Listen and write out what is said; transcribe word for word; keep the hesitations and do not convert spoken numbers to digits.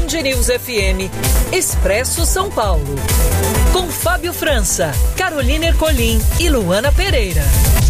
Band News F M, Expresso São Paulo. Com Fábio França, Carolina Ercolim e Luana Pereira.